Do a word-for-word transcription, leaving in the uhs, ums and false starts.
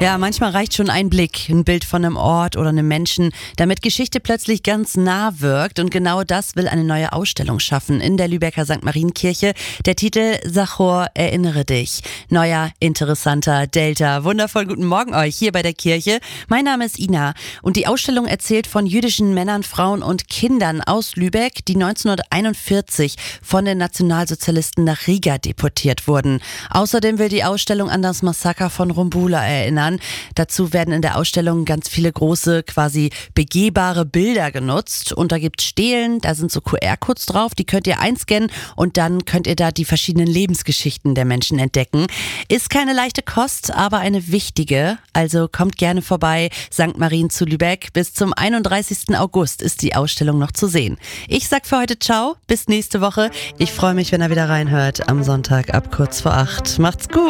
Ja, manchmal reicht schon ein Blick, ein Bild von einem Ort oder einem Menschen, damit Geschichte plötzlich ganz nah wirkt. Und genau das will eine neue Ausstellung schaffen in der Lübecker Sankt Marienkirche. Der Titel Zachor, erinnere dich. Neuer, interessanter Delta. Wundervoll guten Morgen euch hier bei der Kirche. Mein Name ist Ina und die Ausstellung erzählt von jüdischen Männern, Frauen und Kindern aus Lübeck, die neunzehnhunderteinundvierzig von den Nationalsozialisten nach Riga deportiert wurden. Außerdem will die Ausstellung an das Massaker von Rumbula erinnern. Dazu werden in der Ausstellung ganz viele große, quasi begehbare Bilder genutzt. Und da gibt's Stelen, da sind so Q R-Codes drauf, die könnt ihr einscannen und dann könnt ihr da die verschiedenen Lebensgeschichten der Menschen entdecken. Ist keine leichte Kost, aber eine wichtige. Also kommt gerne vorbei, Sankt Marien zu Lübeck. Bis zum einunddreißigsten August ist die Ausstellung noch zu sehen. Ich sag für heute ciao, bis nächste Woche. Ich freue mich, wenn ihr wieder reinhört am Sonntag ab kurz vor acht. Macht's gut!